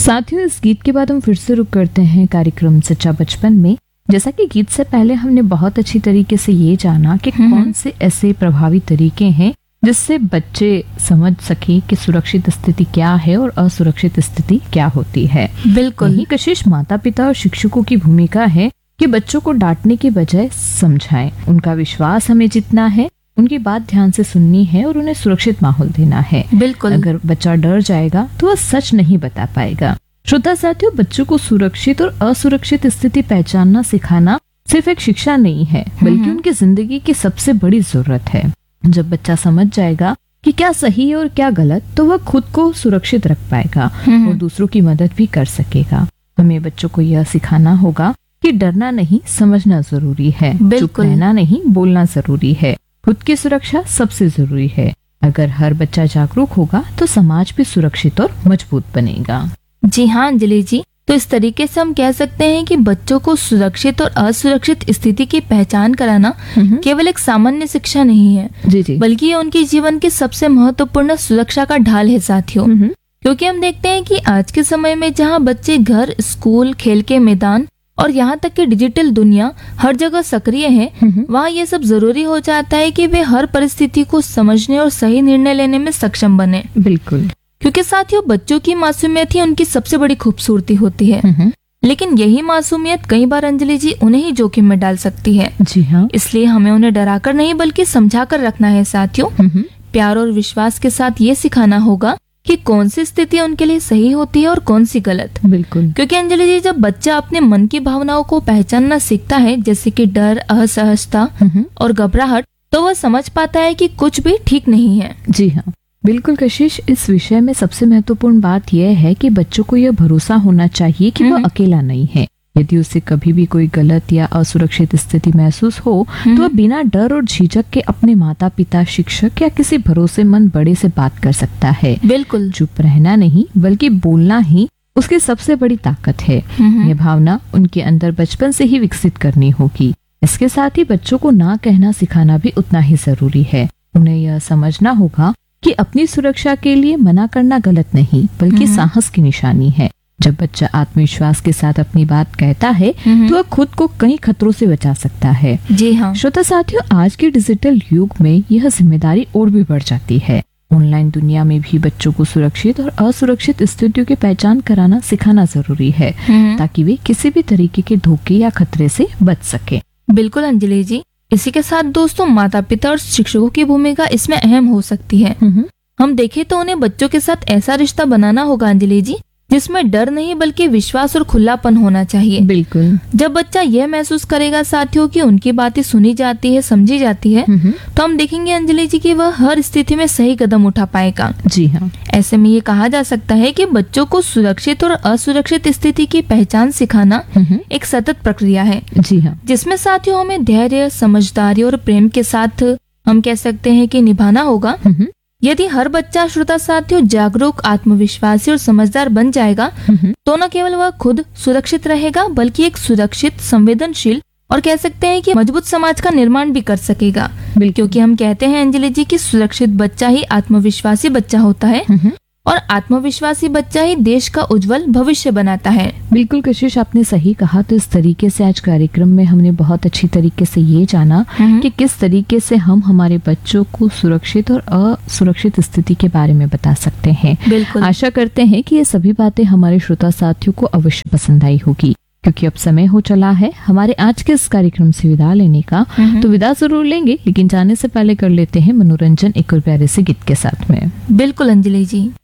साथियों, इस गीत के बाद हम फिर से रुक करते हैं कार्यक्रम सच्चा बचपन में। जैसा कि गीत से पहले हमने बहुत अच्छी तरीके से ये जाना कि कौन से ऐसे प्रभावी तरीके हैं जिससे बच्चे समझ सके कि सुरक्षित स्थिति क्या है और असुरक्षित स्थिति क्या होती है। बिल्कुल यही कशिश माता पिता और शिक्षकों की भूमिका है कि बच्चों को डांटने के बजाय समझाएं। उनका विश्वास हमें जितना है, उनकी बात ध्यान से सुननी है और उन्हें सुरक्षित माहौल देना है। बिल्कुल। अगर बच्चा डर जाएगा तो वह सच नहीं बता पाएगा। श्रोता साथियों, बच्चों को सुरक्षित और असुरक्षित स्थिति पहचानना सिखाना सिर्फ एक शिक्षा नहीं है, बल्कि उनकी जिंदगी की सबसे बड़ी जरूरत है। जब बच्चा समझ जाएगा कि क्या सही है और क्या गलत, तो वह खुद को सुरक्षित रख पाएगा और दूसरों की मदद भी कर सकेगा। हमें बच्चों को यह सिखाना होगा कि डरना नहीं, समझना जरूरी है। चुप रहना नहीं, बोलना जरूरी है। खुद की सुरक्षा सबसे जरूरी है। अगर हर बच्चा जागरूक होगा तो समाज भी सुरक्षित और मजबूत बनेगा। जी हाँ अंजलि जी, तो इस तरीके से हम कह सकते हैं कि बच्चों को सुरक्षित और असुरक्षित स्थिति की पहचान कराना केवल एक सामान्य शिक्षा नहीं है, जी। बल्कि ये उनके जीवन की सबसे महत्वपूर्ण सुरक्षा का ढाल है साथियों। क्योंकि हम देखते हैं कि आज के समय में जहाँ बच्चे घर, स्कूल, खेल के मैदान और यहाँ तक कि डिजिटल दुनिया हर जगह सक्रिय है, वहाँ ये सब जरूरी हो जाता है कि वे हर परिस्थिति को समझने और सही निर्णय लेने में सक्षम बने। बिल्कुल। क्योंकि साथियों, बच्चों की मासूमियत ही उनकी सबसे बड़ी खूबसूरती होती है, लेकिन यही मासूमियत कई बार अंजलि जी उन्हें ही जोखिम में डाल सकती है। जी हाँ। इसलिए हमें उन्हें डराकर नहीं बल्कि समझाकर रखना है साथियों। प्यार और विश्वास के साथ ये सिखाना होगा कि कौन सी स्थिति उनके लिए सही होती है और कौन सी गलत। बिल्कुल। क्योंकि अंजलि जी, जब बच्चा अपने मन की भावनाओं को पहचानना सीखता है, जैसे कि डर, असहजता और घबराहट, तो वह समझ पाता है कि कुछ भी ठीक नहीं है। जी हाँ, बिल्कुल कशिश। इस विषय में सबसे महत्वपूर्ण बात यह है कि बच्चों को यह भरोसा होना चाहिए कि वह अकेला नहीं है। यदि उसे कभी भी कोई गलत या असुरक्षित स्थिति महसूस हो तो वह बिना डर और झिझक के अपने माता पिता, शिक्षक या किसी भरोसेमंद बड़े से बात कर सकता है। बिल्कुल। चुप रहना नहीं बल्कि बोलना ही उसकी सबसे बड़ी ताकत है। यह भावना उनके अंदर बचपन से ही विकसित करनी होगी। इसके साथ ही बच्चों को ना कहना सिखाना भी उतना ही जरूरी है। उन्हें यह समझना होगा कि अपनी सुरक्षा के लिए मना करना गलत नहीं बल्कि साहस की निशानी है। जब बच्चा आत्मविश्वास के साथ अपनी बात कहता है तो वह खुद को कई खतरों से बचा सकता है। जी हाँ। श्रोता साथियों, आज के डिजिटल युग में यह जिम्मेदारी और भी बढ़ जाती है। ऑनलाइन दुनिया में भी बच्चों को सुरक्षित और असुरक्षित स्थितियों की पहचान कराना सिखाना जरूरी है, ताकि वे किसी भी तरीके के धोखे या खतरे से बच सके। बिल्कुल अंजलि जी, इसी के साथ दोस्तों, माता पिता और शिक्षकों की भूमिका इसमें अहम हो सकती है। हम देखें तो उन्हें बच्चों के साथ ऐसा रिश्ता बनाना होगा अंजलि जी जिसमें डर नहीं बल्कि विश्वास और खुलापन होना चाहिए। बिल्कुल। जब बच्चा यह महसूस करेगा साथियों कि उनकी बातें सुनी जाती है, समझी जाती है, तो हम देखेंगे अंजलि जी कि वह हर स्थिति में सही कदम उठा पाएगा। जी हाँ। ऐसे में ये कहा जा सकता है कि बच्चों को सुरक्षित और असुरक्षित स्थिति की पहचान सिखाना एक सतत प्रक्रिया है। जी हाँ। जिसमें साथियों हमें धैर्य, समझदारी और प्रेम के साथ हम कह सकते हैं कि निभाना होगा। यदि हर बच्चा, श्रोता साथियों, जागरूक, आत्मविश्वासी और समझदार बन जाएगा तो न केवल वह खुद सुरक्षित रहेगा बल्कि एक सुरक्षित, संवेदनशील और कह सकते हैं कि मजबूत समाज का निर्माण भी कर सकेगा। क्योंकि हम कहते हैं अंजलि जी कि सुरक्षित बच्चा ही आत्मविश्वासी बच्चा होता है और आत्मविश्वासी बच्चा ही देश का उज्जवल भविष्य बनाता है। बिल्कुल कशिश, आपने सही कहा। तो इस तरीके से आज कार्यक्रम में हमने बहुत अच्छी तरीके से ये जाना कि किस तरीके से हम हमारे बच्चों को सुरक्षित और असुरक्षित स्थिति के बारे में बता सकते हैं। बिल्कुल। आशा करते हैं कि ये सभी बातें हमारे श्रोता साथियों को अवश्य पसंद आई होगी। क्योंकि अब समय हो चला है हमारे आज के इस कार्यक्रम से विदा लेने का, तो विदा जरूर लेंगे, लेकिन जाने से पहले कर लेते हैं मनोरंजन एक और प्यारे से गीत के साथ में। बिल्कुल अंजलि जी।